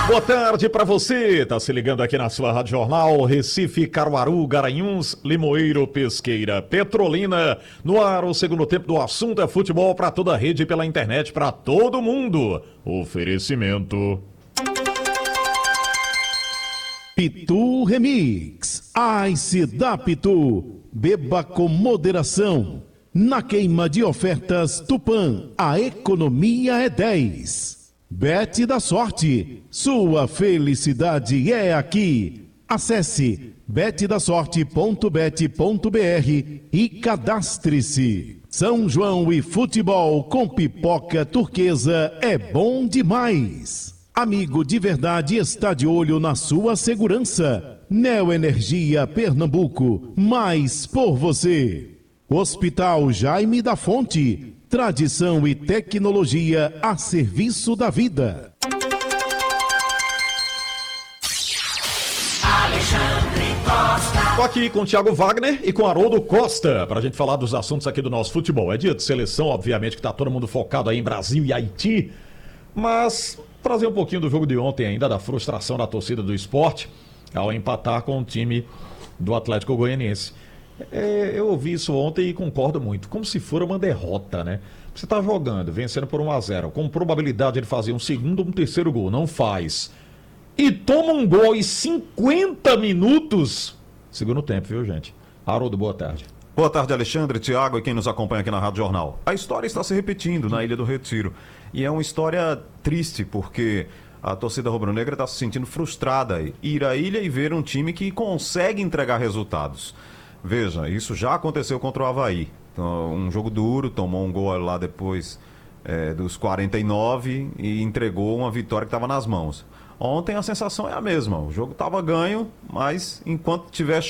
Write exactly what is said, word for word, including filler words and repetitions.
Boa tarde para você, tá se ligando aqui na sua Rádio Jornal, Recife, Caruaru, Garanhuns, Limoeiro, Pesqueira, Petrolina, no ar o segundo tempo do assunto é futebol para toda a rede e pela internet para todo mundo. Oferecimento Pitu Remix, Ice da Pitu, beba com moderação. Na queima de ofertas Tupã, a economia é dez. Bet da Sorte, sua felicidade é aqui. Acesse bet da sorte ponto bet ponto br e cadastre-se. São João e futebol com pipoca turquesa é bom demais. Amigo de verdade está de olho na sua segurança. Neoenergia Pernambuco, mais por você. Hospital Jaime da Fonte, tradição e tecnologia a serviço da vida. Estou aqui com o Thiago Wagner e com o Haroldo Costa para a gente falar dos assuntos aqui do nosso futebol. É dia de seleção, obviamente que está todo mundo focado aí em Brasil e Haiti, mas trazer um pouquinho do jogo de ontem ainda, da frustração da torcida do Sport ao empatar com o time do Atlético Goianiense. É, eu ouvi isso ontem e concordo muito, como se for uma derrota, né? Você tá jogando, vencendo por um a zero, com probabilidade de ele fazer um segundo ou um terceiro gol, não faz. E toma um gol em cinquenta minutos, segundo tempo, viu, gente? Haroldo, boa tarde. Boa tarde, Alexandre, Thiago e quem nos acompanha aqui na Rádio Jornal. A história está se repetindo na Ilha do Retiro. E é uma história triste, porque a torcida rubro-negra está se sentindo frustrada em ir à ilha e ver um time que consegue entregar resultados. Veja, isso já aconteceu contra o Avaí. Então, um jogo duro, tomou um gol lá depois é, dos quarenta e nove e entregou uma vitória que estava nas mãos. Ontem a sensação é a mesma. O jogo estava ganho, mas enquanto tiver